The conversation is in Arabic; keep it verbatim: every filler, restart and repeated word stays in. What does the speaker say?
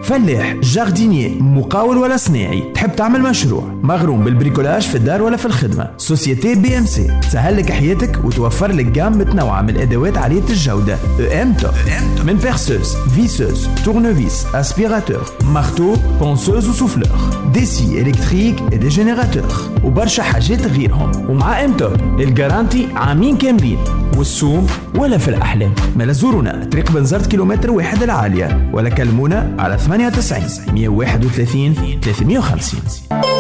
فلاح، جاردينيه، مقاول ولا صناعي، تحب تعمل مشروع، مغروم بالبريكولاج في الدار ولا في الخدمة، سوسيتي بي ام سي تسهل لك حياتك وتوفر لك جام متنوعة من الادوات عالية الجودة. ام توب من بيرسوس، فيسوس، تورنوفيس، اسبيراتور، مارتو، بونسوز وسوفلور، ديسي الكتريك اي دي جينيراتور وبرشا حاجات غيرهم. ومع ام توب الجارانتي عامين كاملين والسوم ولا في الأحلام. ما زورونا طريق بنزرت كيلومتر واحد العالية ولا كلمونا على ثمانية وتسعين مية وواحد وثلاثين ثلاثمية وخمسين.